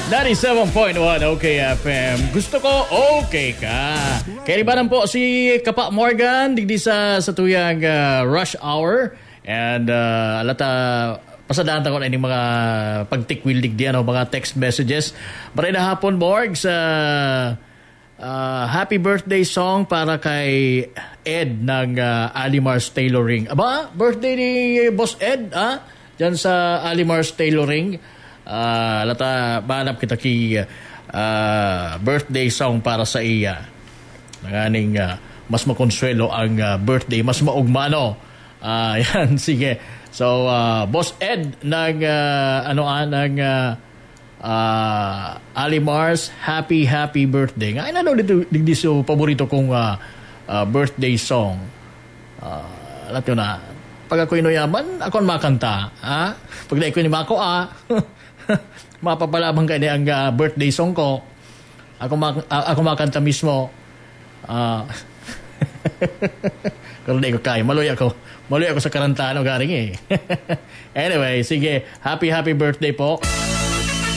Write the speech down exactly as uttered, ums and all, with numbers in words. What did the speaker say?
ninety-seven point one OK F M. Gusto ko okay ka. Kaya ba po si Kapa Morgan digdi sa sa tuyang uh, rush hour and uh, alata pasadahan ko na ini mga pagtikwil digdi ano mga text messages. Maray na hapon Morg sa uh, happy birthday song para kay Ed ng uh, Alimar's Tailoring. Aba, birthday ni Boss Ed ah diyan sa Alimar's Tailoring. Uh, lata banap kita ki uh, birthday song para sa iya nanganing uh, mas makonsuelo ang uh, birthday mas maugmano uh, yan sige so uh, Boss Ed ng uh, ano ah ng uh, uh, Alimar's happy happy birthday nga ano dito digdi so paborito kong uh, uh, birthday song uh, lato na pag ako inuyaman ako makanta ha pag na ko ni mako ah mapapalabang kayo ang uh, birthday song ko. Ako, mak- uh, ako makanta mismo. Uh, Pero di ko kaya. Maloy ako. Maloy ako sa karantano garing eh. Anyway, sige. Happy, happy birthday po.